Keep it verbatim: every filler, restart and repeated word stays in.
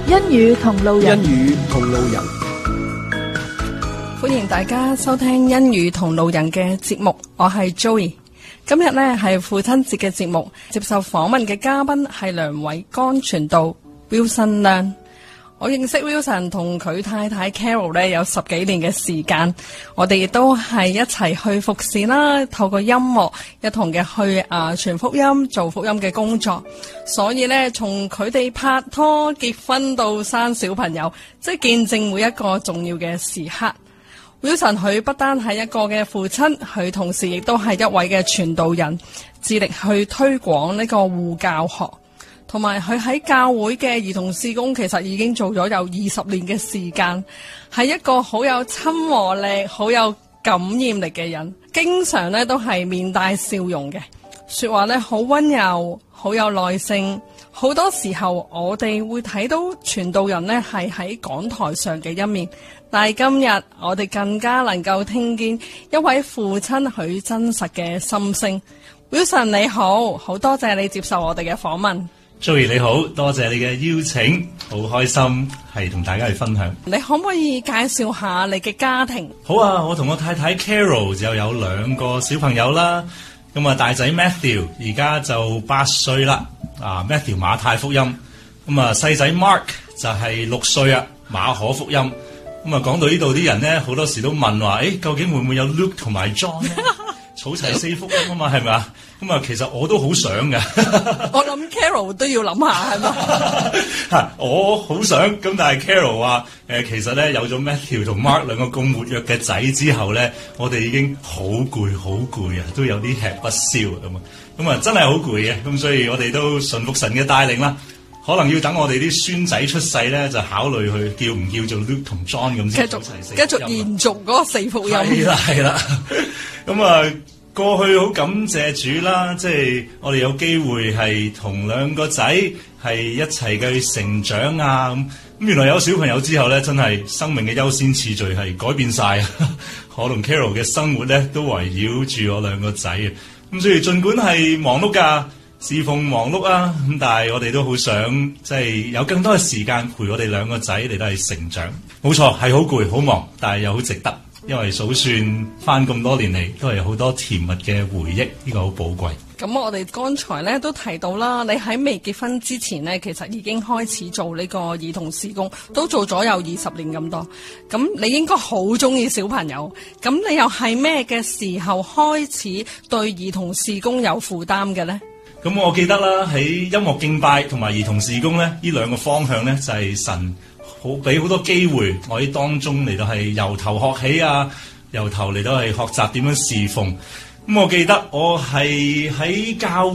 恩與同路人， 恩與同路人， 歡迎大家收聽恩與同路人嘅節目，我係 Joey。今日呢係父親節嘅節目，接受訪問嘅嘉賓係梁偉江傳道 Wilson 梁。我認識 Wilson 同佢太太 Carol 呢有十幾年嘅時間，我哋亦都係一齊去服侍啦，透過音樂一同嘅去啊傳福音、做福音嘅工作。所以呢，從佢哋拍拖、結婚到生小朋友，即係見證每一個重要嘅時刻。Wilson 佢不單係一個嘅父親，佢同時亦都係一位嘅傳道人，致力去推廣呢個護教學。同埋佢喺教會嘅兒童事工，其實已經做咗有二十年嘅時間，係一個好有親和力、好有感染力嘅人，經常咧都係面帶笑容嘅，說話咧好溫柔、好有耐性。好多時候我哋會睇到傳道人咧係喺講台上嘅一面，但係今日我哋更加能夠聽見一位父親佢真實嘅心聲。Wilson 你好，好多謝你接受我哋嘅訪問。 Joey 你好，多謝你嘅邀請，好開心係同大家去分享。 你可唔可以介紹下你嘅家庭？ 好啊，我同我太太 Carol 就有兩個小朋友啦。咁啊，大仔 Matthew 而家就八歲啦，啊 Matthew 馬太福音。咁啊，細仔 Mark 就係六歲啊，馬可福音。咁啊，講到呢度啲人咧，好多時都問話，誒，究竟會唔會有 Luke 同埋 John 咧？儲齊四福音啊嘛，係咪啊？咁啊，其實我都好想㗎。 我諗 Carol 都要諗下，係咪？ 我好想，咁但係 Carol 話，誒、呃，其實咧有咗 Matthew 同 Mark 兩個咁活躍嘅仔之後咧，我哋已經好攰，好攰啊，都有啲吃不消咁啊。咁啊，真係好攰嘅。咁所以我哋都順服神嘅帶領啦。可能要等我哋啲孫仔出世咧，就考慮去叫唔叫做 Luke 同 John 咁先。繼續繼續延續嗰個四福音。 係啦係啦。咁啊，過去好感謝主啦，即係我哋有機會係同兩個仔係一齊嘅去成長啊。咁咁原來有小朋友之後咧，真係生命嘅優先次序係改變晒。我同 Carol 嘅生活咧都圍繞住我兩個仔啊。咁所以盡管係忙碌噶。侍奉忙碌啊，咁但係我哋都好想即係有更多嘅時間陪我哋兩個仔嚟到係成長。冇錯，係好攰好忙，但係又好值得，因為數算翻咁多年嚟，都係好多甜蜜嘅回憶，呢個好寶貴。 咁我哋剛才咧都提到啦，你喺未結婚之前呢，其實已經開始做呢個兒童事工，都做咗有二十年咁多。咁你應該好中意小朋友，咁你又係咩嘅時候開始對兒童事工有負擔嘅呢？ 咁我記得啦，喺音樂敬拜同埋兒童事工咧，呢兩個方向咧就係神好俾好多機會我喺當中嚟到係由頭學起啊，由頭嚟到係學習點樣侍奉。咁我記得我係喺教